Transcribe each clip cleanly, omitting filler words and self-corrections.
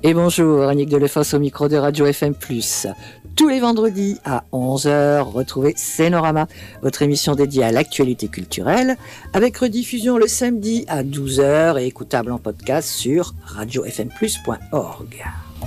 Et bonjour, Annick Delefosse au micro de Radio FM+. Tous les vendredis à 11h, retrouvez Scénorama, votre émission dédiée à l'actualité culturelle, avec rediffusion le samedi à 12h et écoutable en podcast sur radiofmplus.org.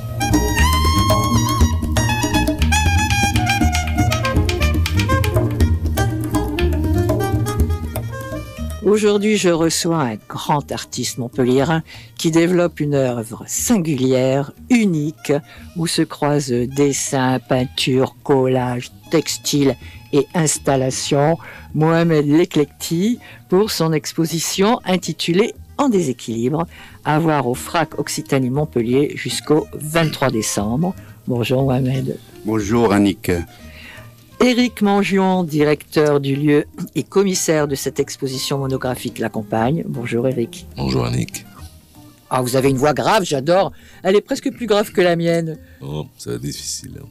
Aujourd'hui, je reçois un grand artiste montpelliérain qui développe une œuvre singulière, unique, où se croisent dessin, peinture, collage, textile et installation. Mohamed L'Eclecti pour son exposition intitulée En déséquilibre, à voir au FRAC Occitanie Montpellier jusqu'au 23 décembre. Bonjour Mohamed. Bonjour Annick. Éric Mangion, directeur du lieu et commissaire de cette exposition monographique, l'accompagne. Bonjour Éric. Bonjour Annick. Ah, vous avez une voix grave, j'adore. Elle est presque plus grave que la mienne. Oh, c'est difficile.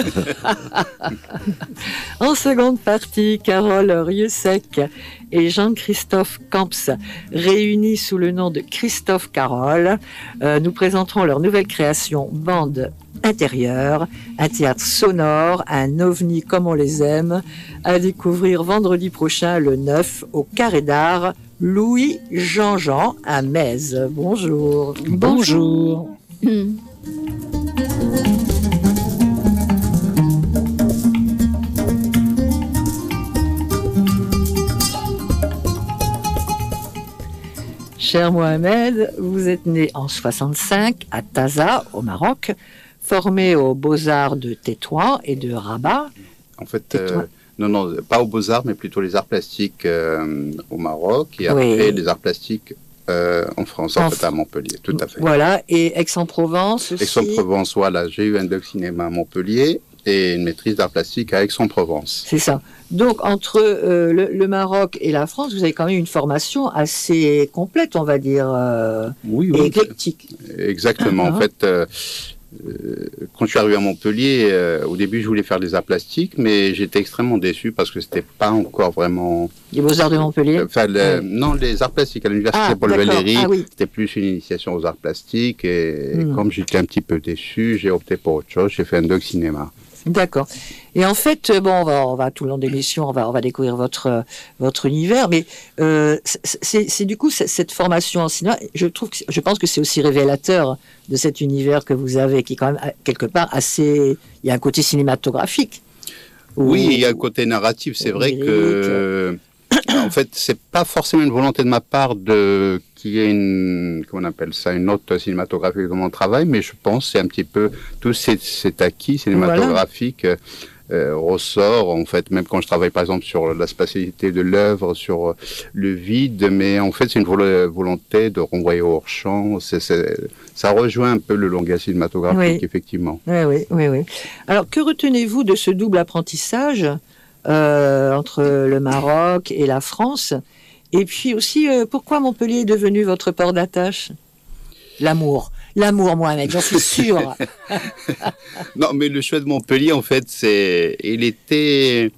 En seconde partie, Carole Rieussec et Jean-Christophe Camps, réunis sous le nom de Christophe Carole, nous présenteront leur nouvelle création Bande intérieure, un théâtre sonore, un ovni comme on les aime, à découvrir vendredi prochain le 9 au Carré d'Art Louis Jean-Jean à Metz. Bonjour. Bonjour. Cher Mohamed, vous êtes né en 65 à Taza, au Maroc, formé aux Beaux-Arts de Tétouan et de Rabat. En fait, non, pas aux Beaux-Arts, mais plutôt les arts plastiques au Maroc et après les arts plastiques en France, en fait, à Montpellier, tout à fait. Voilà, et Aix-en-Provence aussi. Aix-en-Provence, voilà, j'ai eu un doc cinéma à Montpellier et une maîtrise d'art plastique à Aix-en-Provence. C'est ça. Donc, entre le Maroc et la France, vous avez quand même une formation assez complète, on va dire, et éclectique. Exactement. En fait, quand je suis arrivé à Montpellier, au début, je voulais faire des arts plastiques, mais j'étais extrêmement déçu parce que c'était pas encore vraiment... Les Beaux-Arts de Montpellier Non, les arts plastiques à l'Université Paul Valéry, c'était plus une initiation aux arts plastiques. Et comme j'étais un petit peu déçu, j'ai opté pour autre chose. J'ai fait un doc cinéma. D'accord. Et en fait, bon, on va tout le long de l'émission, on va découvrir votre univers, mais c'est du coup cette formation en cinéma. Je pense que c'est aussi révélateur de cet univers que vous avez, qui est quand même quelque part assez. Il y a un côté cinématographique. Oui, il y a un côté narratif. C'est vrai que, en fait, c'est pas forcément une volonté de ma part qu'il y ait une note cinématographique dans mon travail, mais je pense que c'est un petit peu tout cet acquis cinématographique ressort, en fait, même quand je travaille par exemple sur la spatialité de l'œuvre, sur le vide, mais en fait c'est une volonté de renvoyer au hors-champ, ça rejoint un peu le langage cinématographique, effectivement. Oui. Alors, que retenez-vous de ce double apprentissage entre le Maroc et la France? Et puis aussi, pourquoi Montpellier est devenu votre port d'attache? L'amour, Mohamed, j'en suis sûr. Non, mais le choix de Montpellier, en fait, il était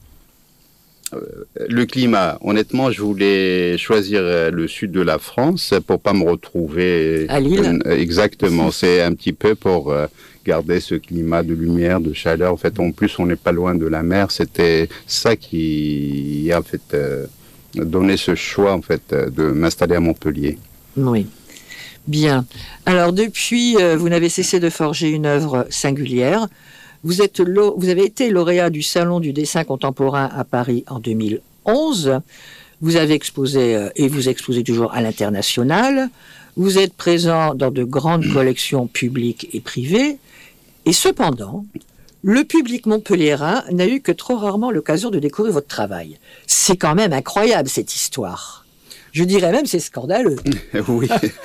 le climat. Honnêtement, je voulais choisir le sud de la France pour pas me retrouver à Lille. Exactement, c'est un petit peu pour garder ce climat de lumière, de chaleur. En fait, en plus, on n'est pas loin de la mer. C'était ça qui a en fait donné ce choix en fait de m'installer à Montpellier. Oui. Bien. Alors depuis, vous n'avez cessé de forger une œuvre singulière. Vous avez été lauréat du Salon du dessin contemporain à Paris en 2011. Vous avez exposé et vous exposez toujours à l'international. Vous êtes présent dans de grandes collections publiques et privées. Et cependant, le public montpelliérain n'a eu que trop rarement l'occasion de découvrir votre travail. C'est quand même incroyable cette histoire. Je dirais même c'est scandaleux. Oui,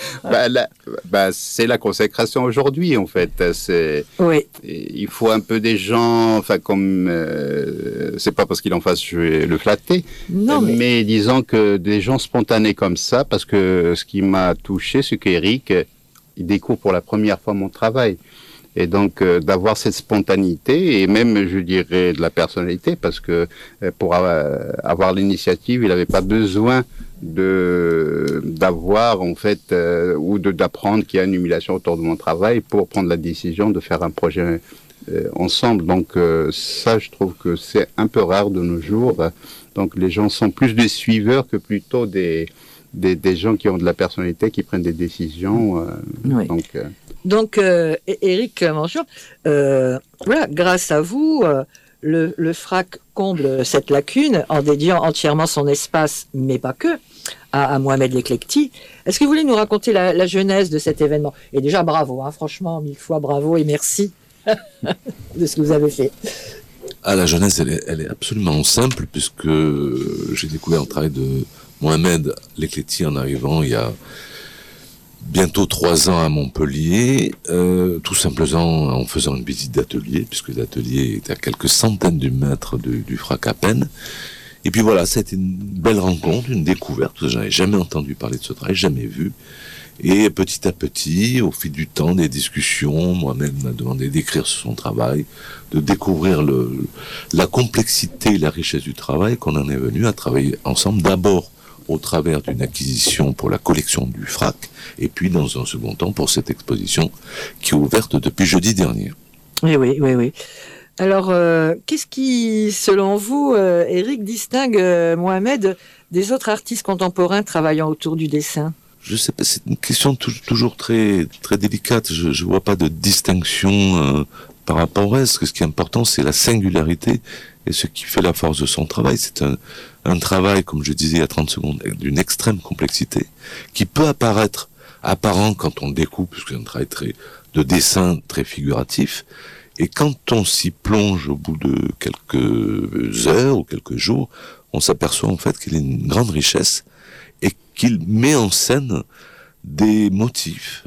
c'est la consécration aujourd'hui en fait. Oui. Il faut un peu des gens, enfin comme c'est pas parce qu'il en face je vais le flatter, non, mais disons que des gens spontanés comme ça, parce que ce qui m'a touché, c'est qu'Éric, il découvre pour la première fois mon travail. Et donc d'avoir cette spontanéité et même je dirais de la personnalité, parce que pour avoir l'initiative, il n'avait pas besoin d'avoir en fait ou d'apprendre qu'il y a une humiliation autour de mon travail pour prendre la décision de faire un projet ensemble. Donc ça, je trouve que c'est un peu rare de nos jours. Donc les gens sont plus des suiveurs que plutôt des gens qui ont de la personnalité, qui prennent des décisions. Oui. Donc Éric Mangeon, voilà, grâce à vous, le FRAC comble cette lacune en dédiant entièrement son espace, mais pas que, à Mohamed Leklecti. Est-ce que vous voulez nous raconter la genèse de cet événement? Et déjà, bravo, hein, franchement, 1000 fois bravo et merci de ce que vous avez fait. Ah, la genèse, elle est absolument simple, puisque j'ai découvert le travail de Mohamed Leklecti en arrivant il y a bientôt 3 ans à Montpellier, tout simplement en faisant une visite d'atelier, puisque l'atelier est à quelques centaines de mètres du FRAC à peine. Et puis voilà, ça a été une belle rencontre, une découverte, parce que je n'avais jamais entendu parler de ce travail, jamais vu. Et petit à petit, au fil du temps, des discussions, Mohamed m'a demandé d'écrire sur son travail, de découvrir la complexité et la richesse du travail, qu'on en est venu à travailler ensemble, d'abord au travers d'une acquisition pour la collection du FRAC, et puis dans un second temps pour cette exposition qui est ouverte depuis jeudi dernier. Oui. Alors, qu'est-ce qui, selon vous, Éric, distingue Mohamed des autres artistes contemporains travaillant autour du dessin? Je sais pas, c'est une question toujours très très délicate. Je vois pas de distinction par rapport à ce qui est important, c'est la singularité et ce qui fait la force de son travail. C'est un travail, comme je disais il y a 30 secondes, d'une extrême complexité, qui peut apparaître apparent quand on le découpe, puisque c'est un travail de dessin très figuratif, et quand on s'y plonge au bout de quelques heures ou quelques jours, on s'aperçoit en fait qu'il y a une grande richesse et qu'il met en scène des motifs,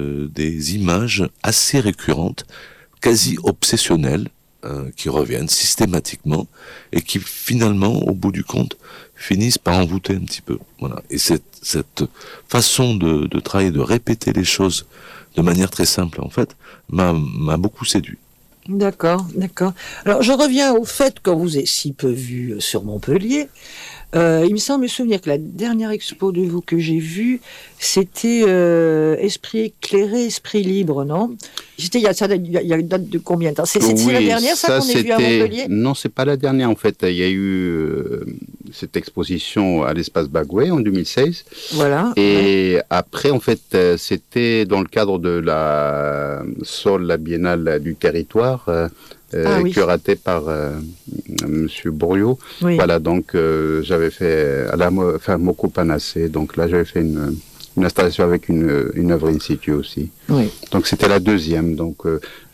des images assez récurrentes, quasi obsessionnelles, qui reviennent systématiquement et qui finalement, au bout du compte, finissent par envoûter un petit peu. Voilà. Et cette façon de travailler, de répéter les choses de manière très simple, en fait, m'a beaucoup séduit. D'accord. Alors, je reviens au fait qu'on vous ait si peu vu sur Montpellier. Il me semble me souvenir que la dernière expo de vous que j'ai vue, c'était Esprit éclairé, Esprit libre, non? Il y a une date de combien de temps? C'est la dernière, ça qu'on a vu à Montpellier? Non, c'est pas la dernière, en fait. Il y a eu cette exposition à l'espace Bagoué en 2016. Voilà. Et après, en fait, c'était dans le cadre de la Biennale du territoire, curatée par Monsieur Bourriot. Oui. Voilà, donc j'avais fait Moko Panacé, donc là j'avais fait une installation avec une œuvre in situ aussi. Oui. Donc c'était la deuxième, donc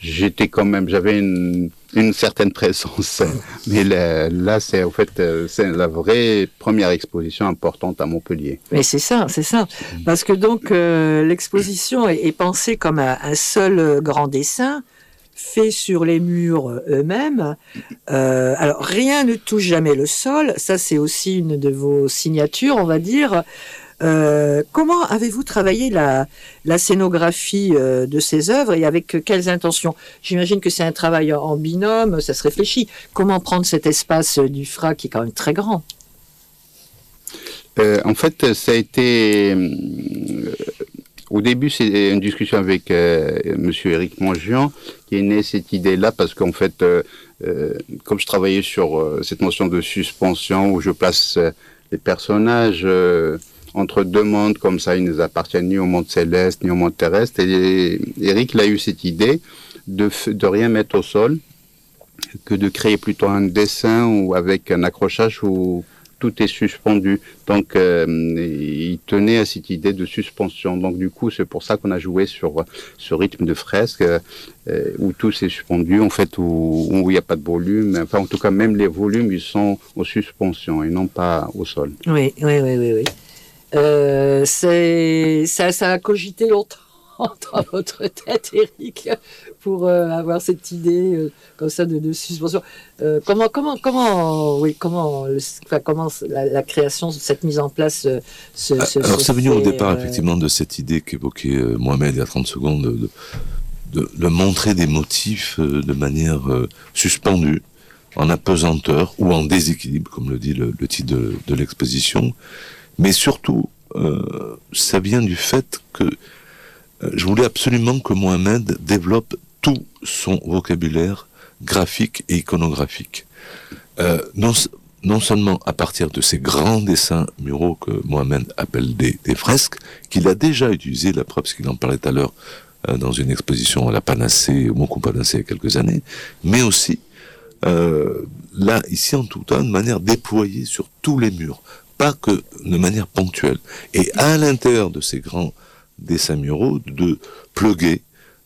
j'avais une certaine présence, mais là c'est en fait c'est la vraie première exposition importante à Montpellier. Mais c'est ça, parce que donc l'exposition est pensée comme un seul grand dessin, fait sur les murs eux-mêmes. Alors, rien ne touche jamais le sol. Ça, c'est aussi une de vos signatures, on va dire. Comment avez-vous travaillé la scénographie de ces œuvres et avec quelles intentions? J'imagine que c'est un travail en binôme, ça se réfléchit. Comment prendre cet espace du FRAC qui est quand même très grand? En fait, ça a été... Au début, c'est une discussion avec Monsieur Éric Mangeon qui est née cette idée-là parce qu'en fait, comme je travaillais sur cette notion de suspension où je place les personnages entre deux mondes comme ça, ils ne appartiennent ni au monde céleste ni au monde terrestre. Et Éric il a eu cette idée de rien mettre au sol, que de créer plutôt un dessin ou avec un accrochage où tout est suspendu. Donc, il tenait à cette idée de suspension. Donc, du coup, c'est pour ça qu'on a joué sur ce rythme de fresque où tout s'est suspendu, en fait, où il n'y a pas de volume. Enfin, en tout cas, même les volumes, ils sont en suspension et non pas au sol. Oui. Ça a cogité longtemps dans votre tête, Éric, pour avoir cette idée comme ça de suspension. Comment la création, cette mise en place Alors, c'est venu au départ, effectivement, de cette idée qu'évoquait Mohamed il y a 30 secondes, de montrer des motifs de manière suspendue, en apesanteur ou en déséquilibre, comme le dit le titre de l'exposition, Mais surtout, ça vient du fait que je voulais absolument que Mohamed développe tout son vocabulaire graphique et iconographique. Non seulement à partir de ces grands dessins muraux que Mohamed appelle des fresques, qu'il a déjà utilisé, la preuve c'est qu'il en parlait tout à l'heure dans une exposition à la Panacée, au Mont Panacée il y a quelques années, mais aussi là, ici en tout cas, de manière déployée sur tous les murs, pas que de manière ponctuelle. Et à l'intérieur de ces grands dessins muraux, de pluguer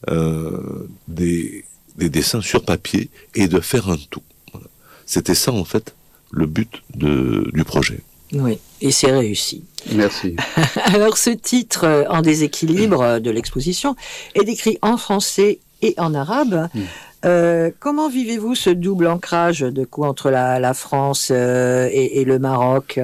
des dessins sur papier et de faire un tout. Voilà. C'était ça en fait le but du projet. Oui, et c'est réussi. Merci. Alors ce titre en déséquilibre de l'exposition est décrit en français et en arabe. Comment vivez-vous ce double ancrage de coup entre la France et le Maroc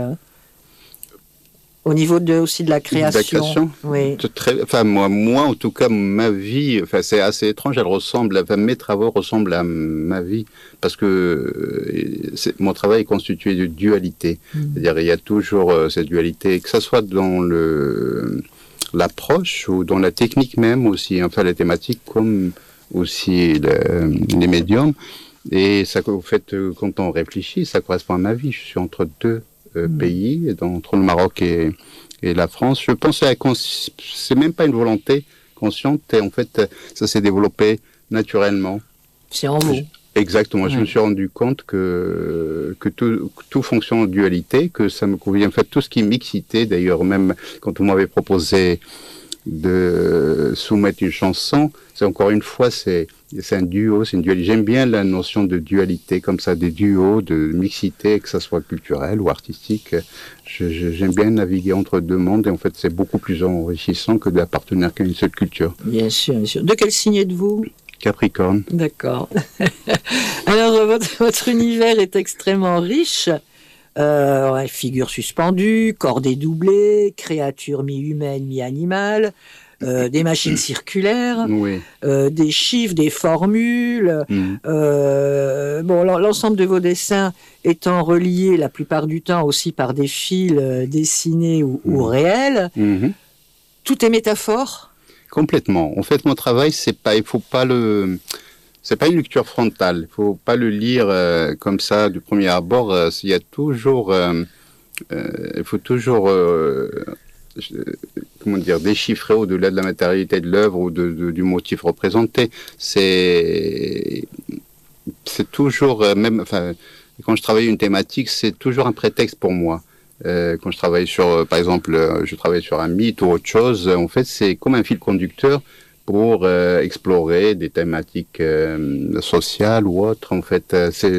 au niveau aussi de la création? Oui. Moi, en tout cas, ma vie, c'est assez étrange. Mes travaux ressemblent à ma vie parce que mon travail est constitué de dualité. C'est-à-dire, il y a toujours cette dualité, que ce soit dans l'approche ou dans la technique même aussi. Enfin, les thématiques comme aussi les médiums. Et ça, au fait, quand on réfléchit, ça correspond à ma vie. Je suis entre deux pays, entre le Maroc et la France. Je pense que c'est même pas une volonté consciente, et en fait, ça s'est développé naturellement. C'est en vous. Exactement. Ouais. Je me suis rendu compte que tout fonctionne en dualité, que ça me convient. En fait, tout ce qui est mixité, d'ailleurs, même quand vous m'avez proposé de soumettre une chanson, c'est encore une fois, c'est un duo, c'est une dualité. J'aime bien la notion de dualité, comme ça, des duos, de mixité, que ça soit culturel ou artistique. J'aime bien naviguer entre deux mondes, et en fait, c'est beaucoup plus enrichissant que d'appartenir qu'à une seule culture. Bien sûr, bien sûr. De quel signe êtes-vous ? Capricorne. D'accord. Alors, votre univers est extrêmement riche. Figures suspendues, corps dédoublés, créatures mi-humaines, mi-animales, des machines circulaires, oui. Des chiffres, des formules. L'ensemble de vos dessins étant reliés la plupart du temps aussi par des fils dessinés ou réels. Tout est métaphore ? Complètement. En fait, mon travail, c'est pas une lecture frontale. Il faut pas le lire comme ça du premier abord. Il y a toujours, il faut toujours, déchiffrer au-delà de la matérialité de l'œuvre ou du motif représenté. C'est toujours quand je travaille une thématique, c'est toujours un prétexte pour moi. Quand je travaille par exemple, je travaille sur un mythe ou autre chose, en fait, c'est comme un fil conducteur pour explorer des thématiques sociales ou autres. En fait,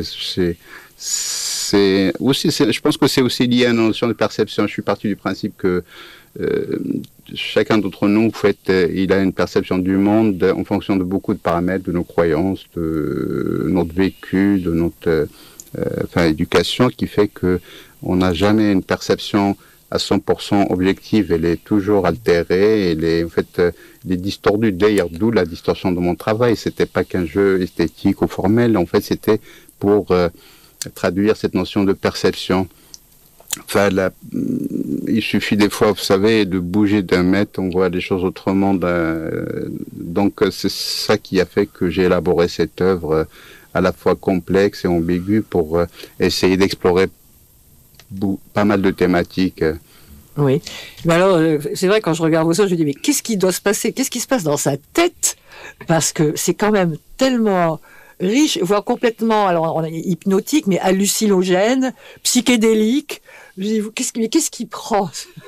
je pense que c'est aussi lié à une notion de perception. Je suis parti du principe que chacun d'entre nous, en fait, il a une perception du monde en fonction de beaucoup de paramètres, de nos croyances, de notre vécu, de notre éducation, qui fait que on n'a jamais une perception à 100% objective. Elle est toujours altérée, elle est distordue. D'ailleurs, d'où la distorsion de mon travail. C'était pas qu'un jeu esthétique ou formel. En fait, c'était pour traduire cette notion de perception. Il suffit des fois, vous savez, de bouger d'un mètre, on voit les choses autrement. Donc, c'est ça qui a fait que j'ai élaboré cette œuvre à la fois complexe et ambiguë pour essayer d'explorer pas mal de thématiques. Oui. Mais alors, c'est vrai, quand je regarde vos œuvres, je me dis, mais qu'est-ce qui doit se passer ? Qu'est-ce qui se passe dans sa tête ? Parce que c'est quand même tellement riche, voire complètement hypnotique, mais hallucinogène, psychédélique. Je dis, qu'est-ce qui prend ?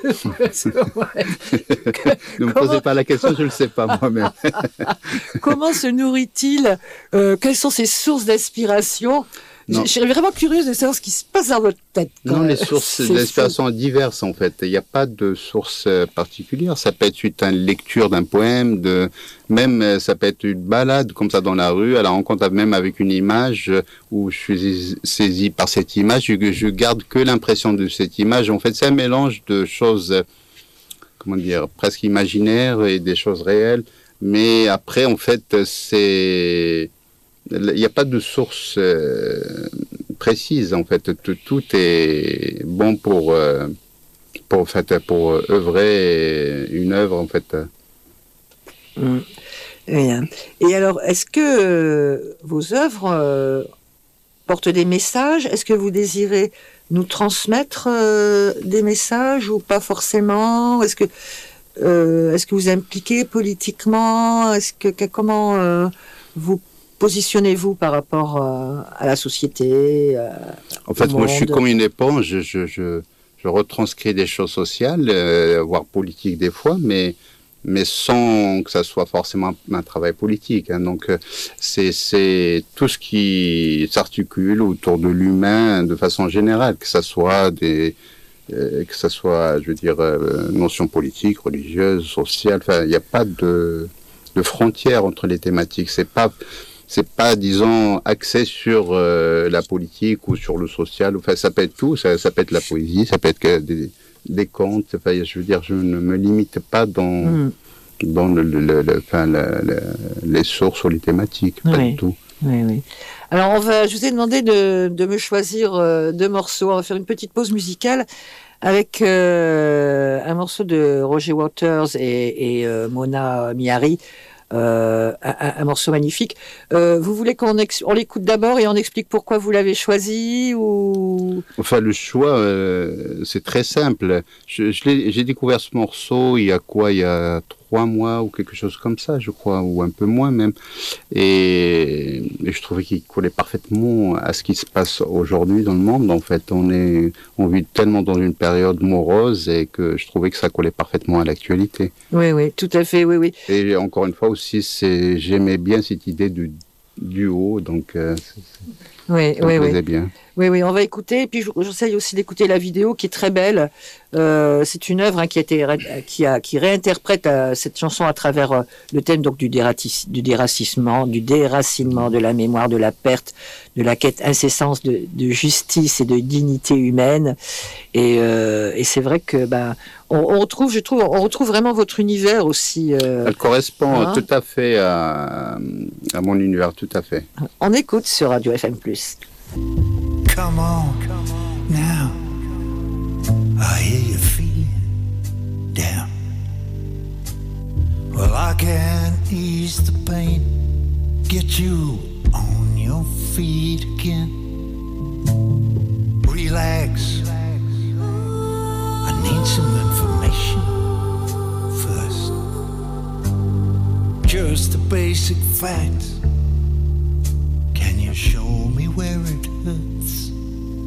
Ne me posez pas la question, je ne le sais pas moi-même. Comment se nourrit-il ? Quelles sont ses sources d'inspiration ? Je suis vraiment curieuse de savoir ce qui se passe dans votre tête. Les sources d'inspiration sont diverses, en fait. Il n'y a pas de source particulière. Ça peut être suite à une lecture d'un poème, même ça peut être une balade comme ça dans la rue, à la rencontre même avec une image où je suis saisi par cette image. Je garde que l'impression de cette image. En fait, c'est un mélange de choses, presque imaginaires et des choses réelles. Mais après, en fait, il n'y a pas de source précise, en fait. Tout est bon pour pour œuvrer une œuvre en fait. Et alors, est-ce que vos œuvres portent des messages? Est-ce que vous désirez nous transmettre des messages ou pas forcément? Est-ce que vous impliquez politiquement? Comment vous positionnez-vous par rapport à la société? En fait, moi, je suis comme une éponge. Je retranscris des choses sociales, voire politiques des fois, mais sans que ça soit forcément un travail politique. Hein. Donc, c'est tout ce qui s'articule autour de l'humain de façon générale, que ça soit je veux dire, notions politiques, religieuses, sociales. Enfin, il n'y a pas de frontières entre les thématiques. C'est pas, disons, axé sur la politique ou sur le social. Enfin, ça peut être tout. Ça peut être la poésie, ça peut être des contes. Enfin, je veux dire, je ne me limite pas dans les sources ou les thématiques, pas du tout. Oui. Alors, je vous ai demandé de me choisir 2 morceaux. On va faire une petite pause musicale avec un morceau de Roger Waters et Mona Miari. Un morceau magnifique. Vous voulez qu'on l'écoute d'abord et on explique pourquoi vous l'avez choisi ou... Enfin, le choix, c'est très simple. J'ai découvert ce morceau il y a 3 mois ou quelque chose comme ça, je crois, ou un peu moins même. Et je trouvais qu'il collait parfaitement à ce qui se passe aujourd'hui dans le monde. En fait, on vit tellement dans une période morose et que je trouvais que ça collait parfaitement à l'actualité. Oui, tout à fait, oui. Et encore une fois aussi, j'aimais bien cette idée du duo, donc ça me plaisait bien. Oui, on va écouter. Et puis j'essaye aussi d'écouter la vidéo qui est très belle. C'est une œuvre qui réinterprète cette chanson à travers le thème donc du déracinement, de la mémoire, de la perte, de la quête incessante de justice et de dignité humaine. Et c'est vrai que on retrouve vraiment votre univers aussi. Elle correspond tout à fait à mon univers, tout à fait. On écoute sur Radio FM+. Come on, now. I hear your feet down. Well, I can ease the pain, get you on your feet again. Relax. I need some information first. Just the basic facts.